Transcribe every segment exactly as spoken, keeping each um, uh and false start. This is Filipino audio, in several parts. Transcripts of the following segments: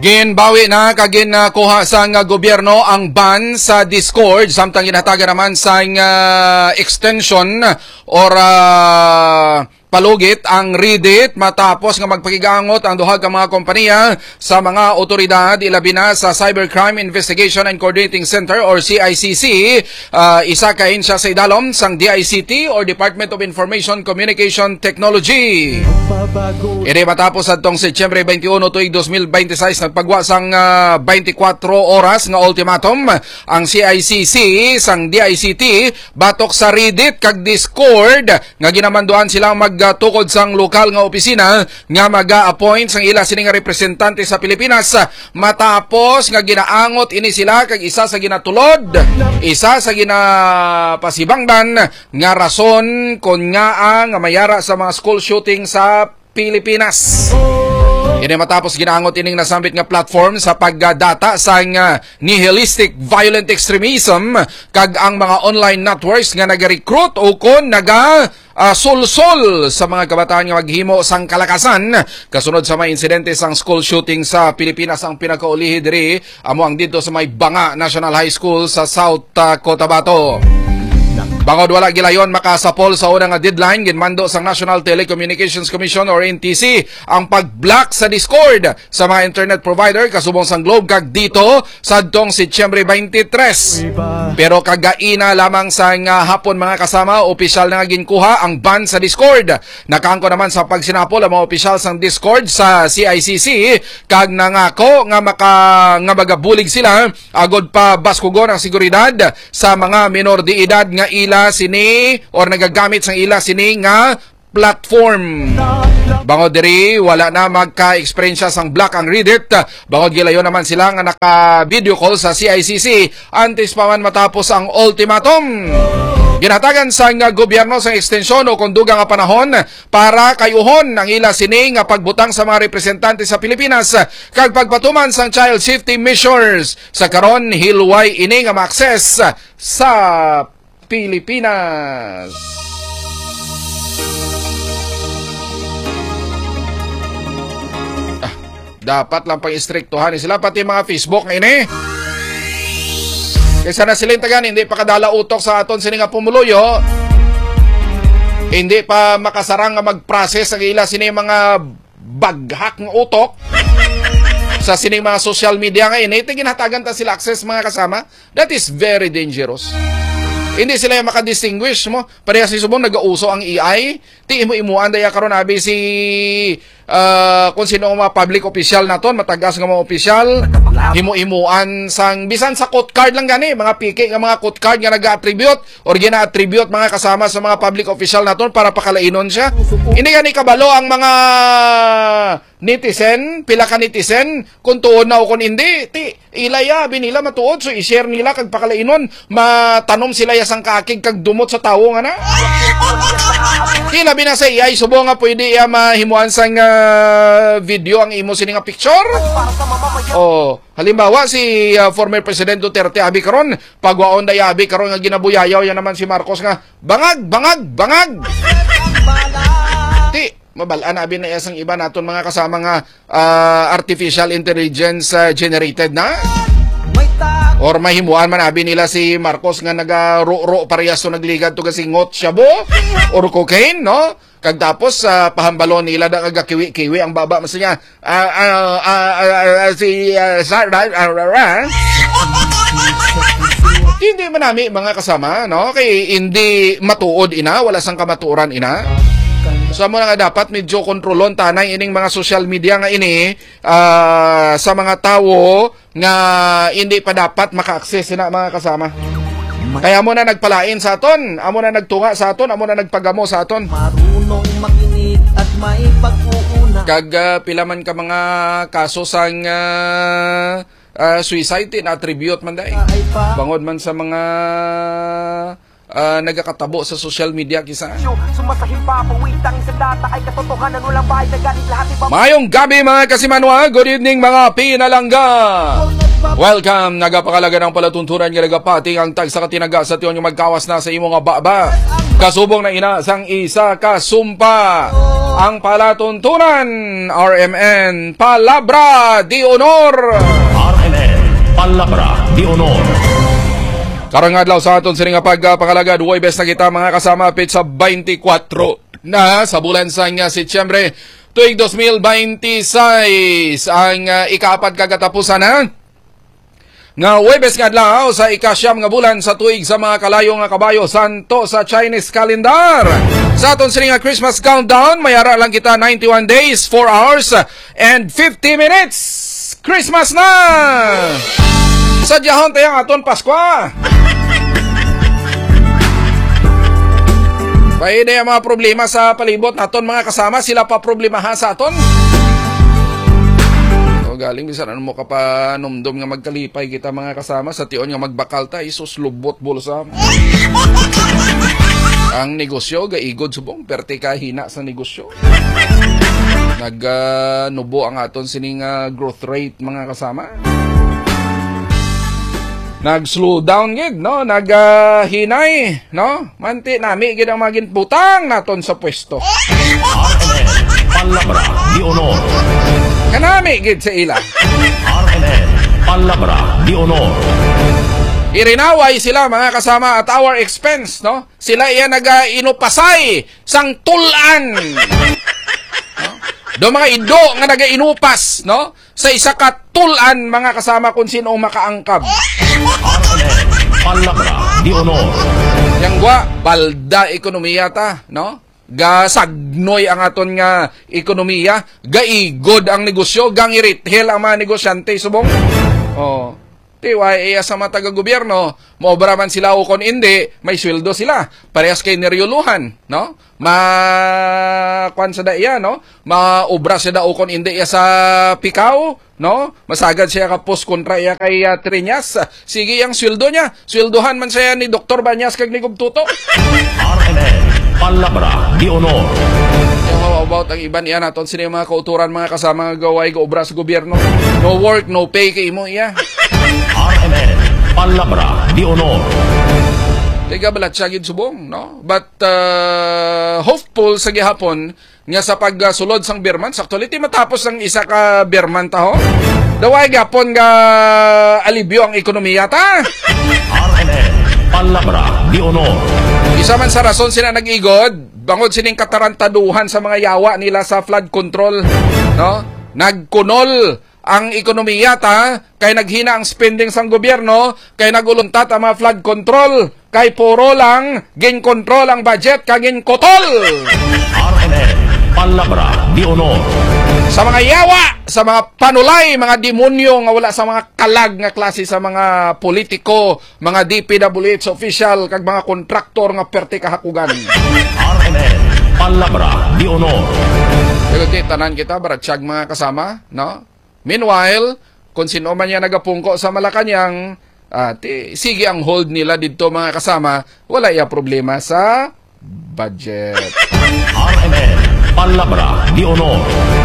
Ginbawi na kagin na kuha sa nga gobyerno ang ban sa Discord samtang ginataga naman sa nga extension or uh, palugit ang Reddit matapos nga magpakigangot ang duha ka mga kompanya sa mga otoridad ilabi na sa Cybercrime Investigation and Coordinating Center or C I C C. Uh, isa kain siya sa idalom sang D I C T or Department of Information Communication Technology. Iri matapos adtong Setyembre twenty-one tuig two thousand twenty-six nagpagwa sang uh, twenty-four oras nga ultimatum ang C I C C sang D I C T batok sa Reddit kag Discord nga ginamanduan silang mag tukod sang lokal nga opisina nga maga-appoint sang ila sining nga representante sa Pilipinas matapos nga ginaangot ini sila kag isa sa ginatulod isa sa ginapasibangdan nga rason kon nga ang mayara sa mga school shooting sa Pilipinas. Ini matapos ginaangot ining nasambit nga platform sa pagdata sa nga nihilistic violent extremism kag ang mga online networks nga naga-recruit o kon naga Uh, sul-sul sa mga kabataan nga maghimo sang kalakasan kasunod sa mga insidente sang school shooting sa Pilipinas. Ang pinakaulihi diri amo ang dito sa may Banga National High School sa South uh, Cotabato. Bangod wala gilayon makasapol sa unang deadline ginmando sang National Telecommunications Commission or N T C ang pag-block sa Discord sa mga internet provider kasubong sang Globe kag dito sadtong Setyembre twenty-three. Pero kagaina lamang sa nga hapon mga kasama opisyal na nga ginkuha ang ban sa Discord. Nakangko naman sa pagsinapol ang mga opisyal sang Discord sa C I C C kag nangako nga maka nga magabulig sila agod pa baskugon ang seguridad sa mga minor de edad nga ila sini or nagagamit sang ila sini nga platform. Bangod diri wala na magka-experience sang block ang Reddit. Bangod gilayon naman sila nga naka-video call sa C I C C antes pa man matapos ang ultimatum. Ginatagan sa nga gobyerno sa extensyon o kondugang nga panahon para kayuhon ang ila sini nga pagbutang sa mga representante sa Pilipinas kag pagpatuman sang child safety measures sa karon hilway ini nga ma-access sa Pilipinas. Ah, dapat lang pang-istriktuhan sila pati mga Facebook nga ini. Kaysa na silang tagan, hindi pa kadala utok sa aton sini nga pumuluyo. Hindi pa makasarang nga mag-process ang ila sini mga baghak nga utok. Sa sini mga social media nga ini, ginatagan ta sila access mga kasama. That is very dangerous. Hindi sila yung makadistinguish mo. Parehas si subong nag-auso ang A I. Ti imo-imuan daya karon abi si uh, kung sino ang mga public official naton, matagas nga mga official. Imo-imuan sang bisan sa quote card lang gani, mga piki nga mga quote card nga naga-attribute or gina-attribute mga kasama sa mga public official naton para pakalainon siya. Hindi gani kabalo ang mga netizen, pila ka netizen, kung tuod na o kung hindi, ti, ilaya, binila matuod, so i-share nila kag pakalainon, matanom sila yasang kakig kag dumot sa tawo nga na. Ti, labi na sa A I, subo nga pwede iya mahimuan sang uh, video ang imo sini nga picture. Oh, halimbawa si uh, former President Duterte abi karon, pagwaon day abi karon nga ginabuyayaw yan naman si Marcos nga, bangag, bangag, bangag. Ti, mabalaan abi na isang iba naton mga kasama nga uh, artificial intelligence uh, generated na or mahimuan man abi nila si Marcos nga naga-ro-ro parehas to nagligad to kasi ngot shabo or cocaine no kag tapos uh, pahambalon nila da kagakiwi-kiwi ang baba mas niya uh, uh, uh, uh, si uh, uh, hindi man nami mga kasama no kay hindi matuod ina wala sang kamatuoran ina. So mo nga dapat medyo kontrolon tanay ining mga social media nga ini uh, sa mga tawo nga hindi pa dapat maka-access na mga kasama. Kaya mo na nagpalain sa aton, amo na nagtunga sa aton, amo na nagpagamo sa aton. Marunong makinig at may pag-uuna. Kag uh, pila man ka mga kaso sang uh, uh, suicide na attribute man dai. Bangod man sa mga Uh, nagakatabo sa social media kisa. Mayong gabi mga kasimanwa, good evening mga pinalangga. Welcome, nagapakalaga ng palatuntunan nga nagapating ang tag sa katinaga sa tiyon yung magkawas na sa imo nga baba. Kasubong na ina sang isa kasumpa ang palatuntunan R M N Palabra de Honor. R M N Palabra de Honor. Karong adlaw sa aton sining pagpangalagad Huwebes na kita mga kasama pit sa twenty-four na sa bulan sang uh, Setyembre tuig two thousand twenty-six ang uh, ikaapat kagatapusan na nga Huwebes nga adlaw sa ikasyam nga bulan sa tuig sa mga kalayo nga kabayo santo sa Chinese calendar. Sa aton sining Christmas countdown mayara lang kita ninety-one days, four hours and fifty minutes. Christmas na! Sadyahon tayo aton Pasko. Pwede ang mga problema sa palibot naton mga kasama, sila pa problemahan sa aton. O galing bisan ano mo kapanumdum nga magkalipay kita mga kasama sa tion nga magbakal ta isus lubot bulsa. Ang negosyo gaigod subong perti ka hina sa negosyo. Nag uh, nubo ang aton sining uh, growth rate mga kasama. Nag-slow down gid, no? Nag-hinay, uh, no? Manti nami gid ang maging butang naton sa pwesto. R M N Palabra de Honor. Kanami gid sa ila. R M N Palabra de Honor. Irinaway sila mga kasama at our expense, no? Sila iya naga-inupasay sang tulan. No? Do mga ido nga naga-inupas, no? Sa isa ka tulan mga kasama kung sino makaangkab. R M N Palabra de Honor. Yang gwa, balda ekonomiya ta, no? Gasagnoy ang aton nga ekonomiya, gaigod ang negosyo, gang irithel ang mga negosyante subong. Oh. Tiway iya sa mga taga-gobyerno, maobra man sila o kon hindi, may sweldo sila. Parehas kay niryuluhan, no? Ma kwan sa iya, no? Maobra siya o kon hindi iya sa pikaw, no? Masagad siya kapos kontra iya kay uh, Triñas. Sige ang sweldo niya. Sweldohan man siya ni Doktor Banyas kag ni Gubtuto. R M N Palabra de Honor. Yung how about ang iban iya naton sila mga kauturan mga kasama nga gaway gaobra sa gobyerno. No work, no pay kay imo iya. R M N Palabra de Honor. Tiga balat siya gid subong, no? But uh, hopeful sa gihapon nga sa pagsulod sang Birman, actually matapos ang isa ka Birman taho. Daway gapon nga alibyo ang ekonomiya ta. R M N Palabra de Honor. Isa man sa rason sila nag-igod, bangod sining katarantaduhan sa mga yawa nila sa flood control, no? Nagkunol ang ekonomiya ta, kay naghina ang spending sang gobyerno, kay naguluntat ang mga flood control, kay puro lang gin control ang budget kagin kotol. R M N Palabra de Honor. Sa mga yawa, sa mga panulay, mga demonyo nga wala sa mga kalag nga klase sa mga politiko, mga D P W H official, kag mga kontraktor nga perte kahakugan. R M N Palabra de Honor. Pero tanan kita, baratsyag mga kasama, no? Meanwhile, kung sino man yan nagapungko sa Malacanang, uh, ti, sige ang hold nila dito mga kasama, wala iya problema sa budget. R M N Palabra de Honor.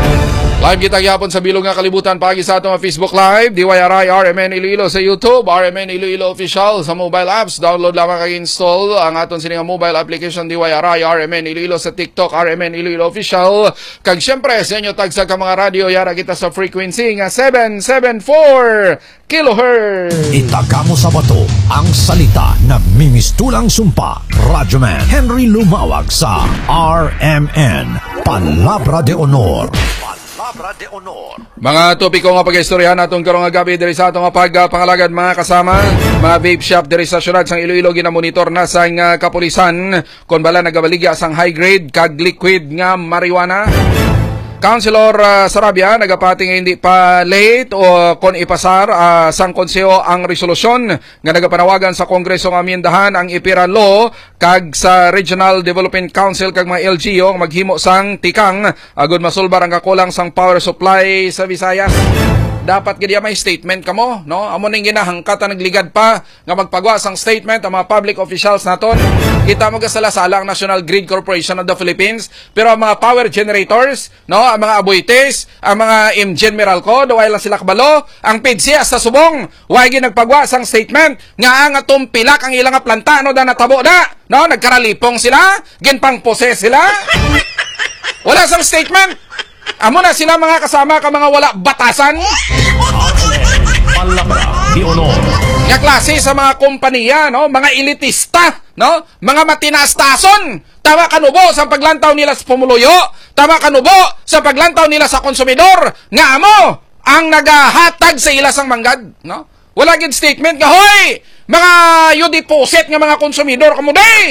Live kita gyapon sa bilog nga kalibutan pagi sa atong Facebook Live, D Y R I R M N Iloilo sa YouTube, R M N Iloilo Official sa mobile apps. Download lamang kag-install ang aton sining mobile application D Y R I R M N Iloilo sa TikTok, R M N Iloilo Official. Kag syempre sa inyo tagsa ka mga radio, yara kita sa frequency nga seven seventy-four kilohertz. Itaga mo sa bato ang salita na mimistulang sumpa. Radyoman Henry Lumawag sa R M N Palabra de Honor. Palabra de Honor. Mga topiko nga pag-istoryahan natong karong nga gabi diri sa atong nga pagpangalagad mga kasama. Mga vape shop diri sa syudad sang Iloilo ginamonitor na sang uh, kapulisan kon bala nagabaligya sang high grade kag liquid nga marijuana. Councilor uh, Sarabia nagapati nga hindi pa late o kon ipasar uh, sang konseho ang resolusyon nga nagapanawagan sa Kongreso nga amiendahan ang IPIRA law kag sa Regional Development Council kag mga L G O maghimo sang tikang agud masulbar ang kakulang sang power supply sa Visayas. dapat gid may statement kamo, no? Amo ning ginahangkat ang nagligad pa nga magpagawa sang statement ang mga public officials naton. Kita mo kasala-sala ang National Grid Corporation of the Philippines, pero ang mga power generators, no, ang mga Aboitiz, ang mga Imgen Meralco, daway lang sila kabalo, ang P D C sa subong, way gid nagpagawa sang statement nga ang atong pilak ang ilang planta no da natabo na, no, nagkaralipong sila, ginpang poses sila. Wala sang statement. Amo na sila mga kasama ka mga wala batasan. Palabra de Honor. Nga klase sa mga kompanya, no? Mga elitista, no? Mga matinastason. Tama kanubo sa paglantaw nila sa pumuluyo. Tama kanubo sa paglantaw nila sa konsumidor. Nga amo ang nagahatag sa ila sang manggad, no? Wala gid statement nga, hoy! Mga you deposit nga mga konsumidor kamo day.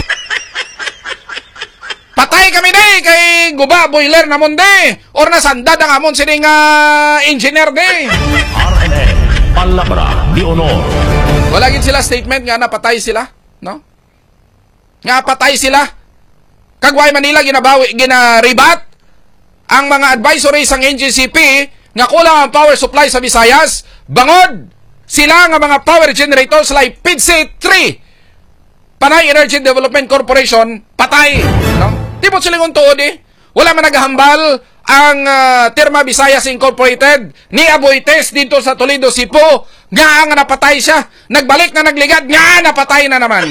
Patay kami day kay guba boiler namon day or nasandad ang amon sining uh, engineer day. R N N Palabra de Honor. Wala gid sila statement nga napatay sila, no? Nga patay sila. Kagway Manila ginabawi ginaribat ang mga advisory sang N G C P nga kulang ang power supply sa Visayas. Bangod sila nga mga power generators like P D C three Panay Energy Development Corporation patay, no? Di mo silang untuod eh. Wala man naghahambal ang uh, Terma Visayas Incorporated ni Aboitiz dito sa Toledo, Cebu, nga ang napatay siya. Nagbalik na nagligad, nga napatay na naman.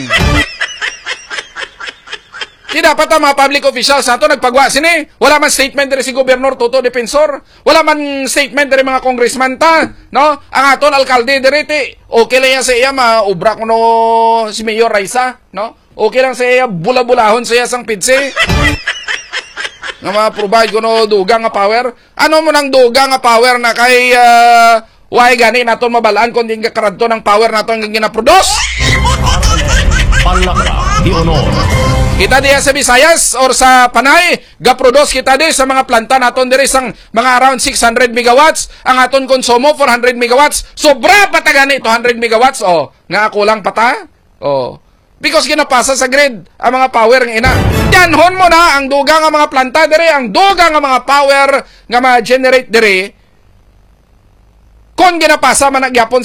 Di dapat ang mga public officials nato nagpagwa sini. Wala man statement dari si Gobernador Toto Defensor. Wala man statement dari mga congressman ta, no? Ang aton alkalde diriti. Okay lang yan sa iya maubra ko no si Mayor Raisa, no? Okay lang sa iya bula-bulahon sa iya sang P D C. Nga ma-provide ko no dugang nga power. Ano mo nang dugang nga power na kay uh, why gani naton mabalaan kundi nga karadto ng power naton nga gina-produce? Palabra de Honor. Kita diya sa Visayas or sa Panay, ga-produce kita di sa mga planta naton diri sang mga around six hundred megawatts, ang aton konsumo four hundred megawatts, sobra pa ta gani two hundred megawatts, oh, nga ako lang pata, oh. Because ginapasa sa grid ang mga power ng ina. Yanhon mo na ang duga nga mga planta diri, ang duga nga mga power nga ma-generate diri, kon ginapasa man nagyapon